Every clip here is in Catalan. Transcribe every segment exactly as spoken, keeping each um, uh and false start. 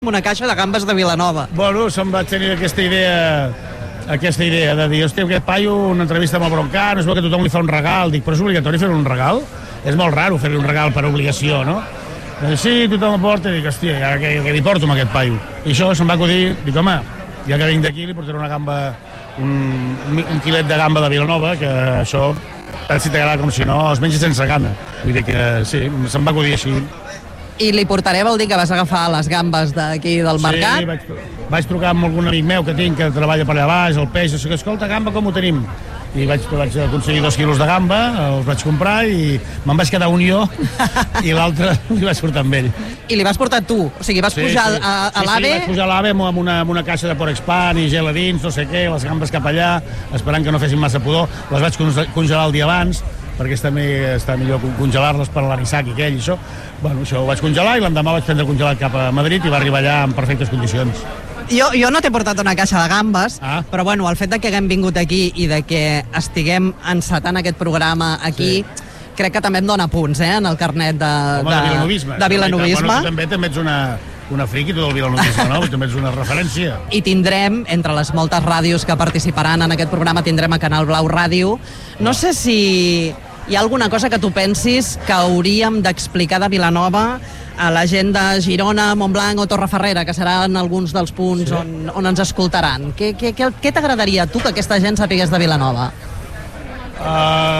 una caixa de gambes de Vilanova. Bueno, se'm va tenir aquesta idea aquesta idea de dir, hòstia, aquest paio, una entrevista amb el Broncano, es veu que tothom li fa un regal. Dic, però és obligatori fer un regal? És molt raro fer-li un regal per obligació, no? Dic, sí, tothom el porta. Dic, hòstia, ja, què, què li porto amb aquest paio? I això se'm va acudir, dic, home, ja que vinc d'aquí li portaré una gamba, un, un quilet de gamba de Vilanova, que això, tant si t'agrada com si no, es menja sense gana. Vull dir que sí, se'm va acudir així. I li portaré vol dir que vas agafar les gambes d'aquí del mercat? Sí, vaig, vaig trucar amb algun amic meu que tinc, que treballa per allà baix, el peix, que escolta, gamba com ho tenim? I vaig, vaig aconseguir dos quilos de gamba, els vaig comprar i me'n vaig quedar un jo i l'altre li vaig portar amb ell. I li vas portar tu? O sigui, vas sí, pujar sí. a, a sí, l'AVE? Sí, vaig pujar a l'AVE amb una, amb una caixa de Porexpan i gel a dins, no sé què, les gambes cap allà, esperant que no fessin massa pudor. Les vaig congelar el dia abans, perquè està, està millor congelar-les per l'anissac i aquell i això. Bueno, això ho vaig congelar i l'endemà vaig prendre congelat cap a Madrid i va arribar allà en perfectes condicions. Jo, jo no t'he portat una caixa de gambes, ah. però bueno, el fet de que haguem vingut aquí i de que estiguem encetant aquest programa aquí, sí. crec que també em dona punts, eh, en el carnet de, Home, de, de vilanovisme. De vilanovisme. Bueno, tu també també ets una, una friqui, tu del vilanovisme, no? També ets una referència. I tindrem, entre les moltes ràdios que participaran en aquest programa, tindrem a Canal Blau Ràdio. No sé si hi ha alguna cosa que tu pensis que hauríem d'explicar de Vilanova a la gent de Girona, Montblanc o Torreferrera, que seran alguns dels punts sí. on, on ens escoltaran. Què, què, què, què t'agradaria tu que aquesta gent sapigués de Vilanova? Uh...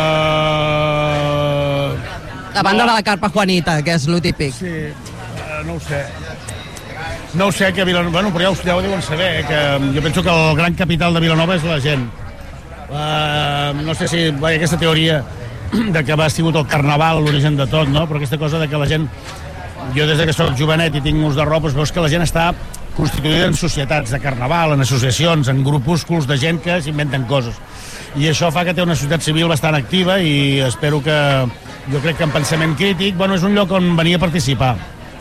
A banda no. de la carpa Juanita, que és lo típic. Sí, uh, no ho sé. No ho sé, que Vilanova... Bueno, però ja ho, ja ho deuen saber, eh, que jo penso que el gran capital de Vilanova és la gent. Uh, no sé si... Vaja, aquesta teoria de que ha sigut el carnaval l'origen de tot, no? Però aquesta cosa de que la gent... Jo des que soc jovenet i tinc ús de roba, veus que la gent està constituïda en societats de carnaval, en associacions, en grupúsculs de gent que s'inventen coses. I això fa que té una societat civil bastant activa i espero que, jo crec que en pensament crític, bueno, és un lloc on venir a participar.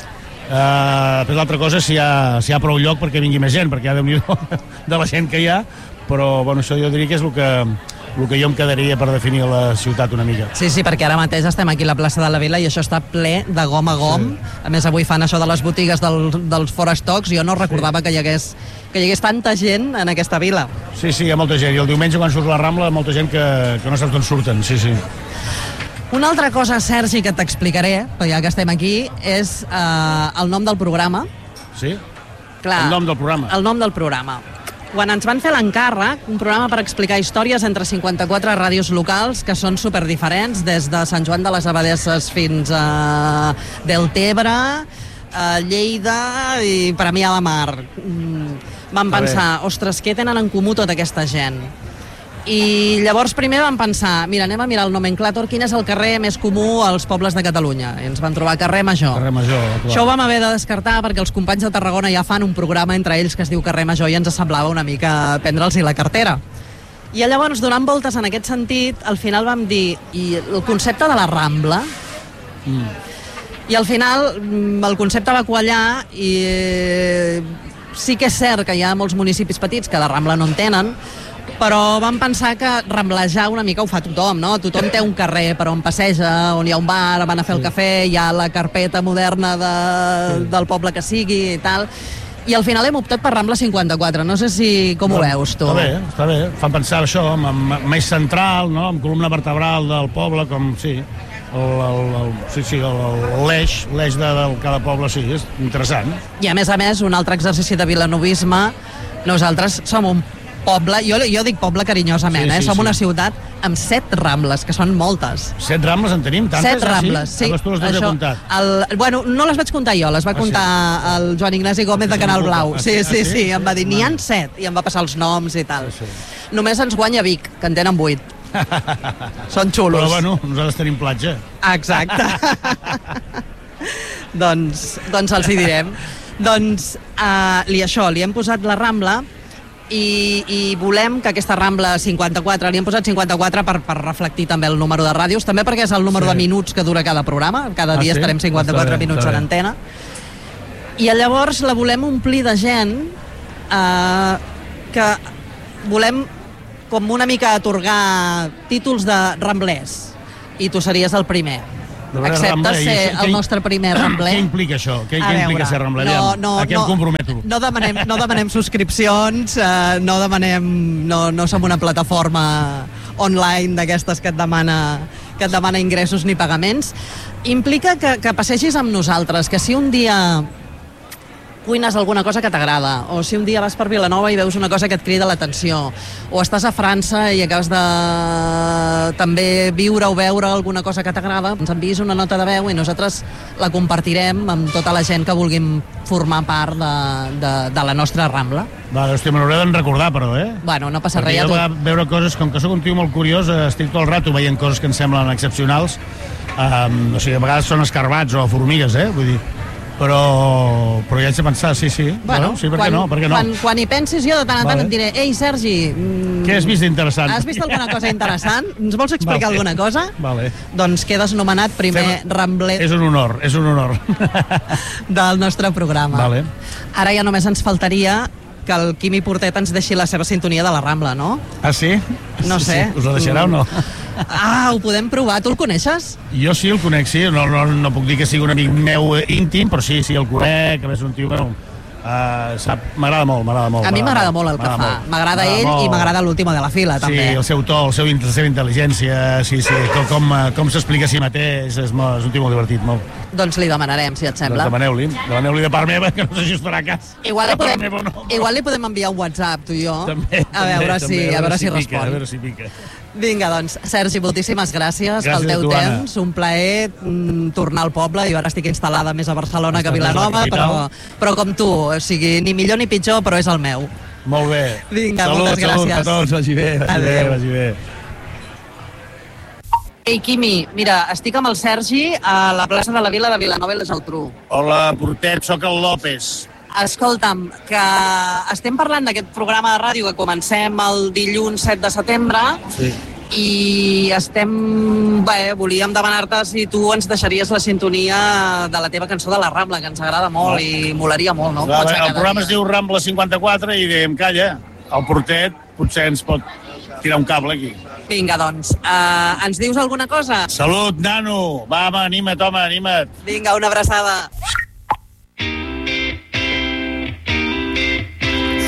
Uh, però l'altra cosa és si hi, ha, si hi ha prou lloc perquè vingui més gent, perquè hi ha Déu-n'hi-do de la gent que hi ha, però bueno, això jo diria que és el que... el que jo em quedaria per definir la ciutat una mica. Sí, sí, perquè ara mateix estem aquí a la plaça de la Vila i això està ple de gom a gom. Sí. A més, avui fan això de les botigues del, dels forestocs. Jo no recordava sí. que, hi hagués, que hi hagués tanta gent en aquesta vila. Sí, sí, hi ha molta gent. I el diumenge, quan surt la Rambla, hi ha molta gent que, que no saps d'on surten. Sí, sí. Una altra cosa, Sergi, que t'explicaré, ja que estem aquí, és eh, el nom del programa. Sí? Clar, el nom del programa. El nom del programa. Quan ens van fer l'encàrrec, un programa per explicar històries entre cinquanta-quatre ràdios locals que són superdiferents, des de Sant Joan de les Abadesses fins a Deltebre, a Lleida i Premià de Mar. Vam pensar, ostres, què tenen en comú tota aquesta gent? I llavors primer vam pensar, mira, anem a mirar el nomenclàtor, quin és el carrer més comú als pobles de Catalunya. I ens van trobar carrer Major. Carrer Major, clar. Això ho vam haver de descartar perquè els companys de Tarragona ja fan un programa entre ells que es diu Carrer Major i ens semblava una mica prendre'ls-hi la cartera. I llavors, donant voltes en aquest sentit, al final vam dir, i el concepte de la Rambla... Mm. I al final el concepte va quallar i sí que és cert que hi ha molts municipis petits que la Rambla no en tenen, però vam pensar que ramblejar una mica ho fa tothom, no? Tothom té un carrer per on passeja, on hi ha un bar, van a fer el cafè, hi ha la carpeta moderna de, del poble que sigui i tal, i al final hem optat per Rambla cinquanta-quatre. No sé si com ho veus, tu. Està bé, està bé. Fan pensar això, amb, amb més central, no? Amb columna vertebral del poble, com, sí, el, el, el, sí, sí, l'eix, l'eix de, de cada poble, sí, és interessant. I a més a més, un altre exercici de vilanovisme, nosaltres som un poble, jo, jo dic poble carinyosament, sí, sí, eh? Som sí. una ciutat amb set rambles, que són moltes. Set rambles en tenim? Tantes? Set rambles, sí. sí. Tu les això, comptat. El, bueno, no les vaig comptar jo, les va ah, comptar sí. el Joan Ignasi Gómez de Canal Blau. Sí, sí, sí, sí, em va dir, n'hi ha set, i em va passar els noms i tal. Sí, sí. Només ens guanya Vic, que en tenen vuit. Són xulos. Però bueno, nosaltres tenim platja. Exacte. doncs, doncs els hi direm. Doncs uh, li, això, li hem posat la Rambla i, i volem que aquesta Rambla cinquanta-quatre, li hem posat cinquanta-quatre per, per reflectir també el número de ràdios, també perquè és el número sí. de minuts que dura cada programa, cada dia ah, sí? estarem cinquanta-quatre bé, minuts en antena, i llavors la volem omplir de gent eh, que volem com una mica atorgar títols de ramblers, i tu series el primer. acceptes ser el nostre primer rambler? Què implica això? Què, què implica ser rambler? No, no, a què no, em comprometo? No demanem, no demanem subscripcions, eh, no demanem... No, no som una plataforma online d'aquestes que et demana que et demana ingressos ni pagaments. Implica que, que passegis amb nosaltres, que si un dia cuines alguna cosa que t'agrada, o si un dia vas per Vilanova i veus una cosa que et crida l'atenció, o estàs a França i acabes de també viure o veure alguna cosa que t'agrada, ens enviïs una nota de veu i nosaltres la compartirem amb tota la gent que vulguin formar part de, de, de la nostra Rambla. Vale, hòstia, me l'hauré d'en recordar, però, eh? Bueno, no passa Perquè res. jo vaig veure coses, com que sóc un tio molt curiós, estic tot el rato veient coses que em semblen excepcionals. Um, o sigui, a vegades són escarbats o formigues, eh? Vull dir, però, però ja haig de pensar, sí, sí. Bueno, bueno sí, per quan, què no? Per què no? Quan, quan hi pensis jo, de tant en tant vale. et diré, ei, Sergi... Mm, què has vist d'interessant? Has vist alguna cosa interessant? Ens vols explicar vale. alguna cosa? Vale. Doncs quedes nomenat primer Fem... rambler... És un honor, és un honor. del nostre programa. Vale. Ara ja només ens faltaria que el Quimi Portet ens deixi la seva sintonia de la Rambla, no? Ah, sí? No sí, sé. Sí. Us la deixarà o no? Ah, ho podem provar. Tu el coneixes? Jo sí, el conec, sí. No, no, no puc dir que sigui un amic meu íntim, però sí, sí, el conec, a més un tio... Bueno, uh, sap, m'agrada molt, m'agrada molt. A mi m'agrada molt el que fa. M'agrada ell molt. I m'agrada l'última de la fila, sí, també. Sí, el seu to, el seu, la seva intel·ligència, sí, sí, com, com, com s'explica a si mateix, és, molt, és un tio molt divertit, molt. Doncs li demanarem, si et sembla. Doncs demaneu-li, demaneu-li de part meva, que no sé si us farà cas. Igual li podem, no, però... igual li podem enviar un WhatsApp, tu i jo, també, a veure també, si, també, a veure si, si respon. pica, a veure si pica. Vinga, doncs, Sergi, moltíssimes gràcies, gràcies pel teu tu, temps, un plaer mm, tornar al poble. Jo ara estic instal·lada més a Barcelona que a Vilanova, però, però com tu, o sigui, ni millor ni pitjor, però és el meu. Molt bé. Vinga, salut, moltes gràcies. Salut a tots, vagi bé, vagi bé, vagi bé. Ei, Quimi, mira, estic amb el Sergi a la plaça de la Vila de Vilanova i la Geltrú. Hola, Portet, sóc el López. Escolta'm, que estem parlant d'aquest programa de ràdio que comencem el dilluns set de setembre sí. i estem... Bé, volíem demanar-te si tu ens deixaries la sintonia de la teva cançó de la Rambla, que ens agrada molt no. i molaria molt, no? Va, el programa dia. Es diu Rambla cinquanta-quatre i dèiem, calla, el Portet potser ens pot tirar un cable aquí. Vinga, doncs, uh, ens dius alguna cosa? Salut, nano! Va, home, anima't, home, anima't! Vinga, una abraçada!